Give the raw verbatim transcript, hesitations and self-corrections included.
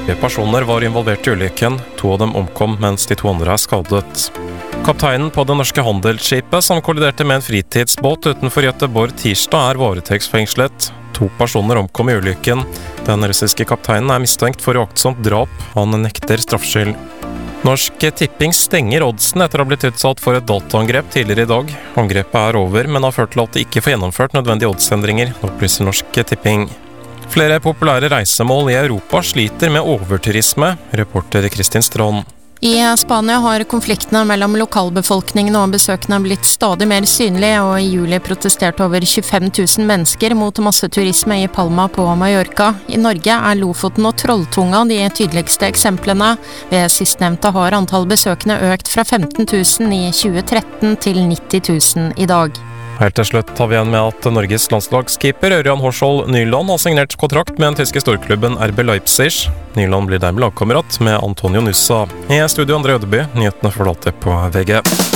Tre personer var involvert i ulykken, to av dem omkom mens de to andre er skadet. Kapteinen på det norske handelsskipet som kolliderte med en fritidsbåt utenfor Göteborg tirsdag er varetektsfengslet. To personer omkom i ulykken. Den russiske kapteinen er mistenkt for uaktsomt drap. Han nekter straffskyld. Norsk Tipping stenger oddsen etter å ha blitt utsatt for et dataangrep tidligere i dag. Angrepet er over, men har ført til at det ikke får gjennomført nødvendige oddsendringer, opplyser Norsk Tipping. Flere populære reisemål i Europa sliter med overturisme, reporter Kristin Strand. I Spania har konfliktene mellom lokalbefolkningen og besøkende blitt stadig mer synlige, og i juli protesterte over tjuefem tusen mennesker mot masseturisme i Palma på Mallorca. I Norge er Lofoten og Trolltunga de tydeligste eksemplene. Ved sistnevnte har antall besøkende økt fra femten tusen i tjue tretten til nitti tusen i dag. Helt til slutt tar vi igjen med at Norges landslagskeeper Ørjan Horsvold Nyland har signert kontrakt med den tyske storklubben R B Leipzig. Nyland blir dermed lagkamerat med Antonio Nusa. I studio André Ødeby, nyhetene forlater på V G.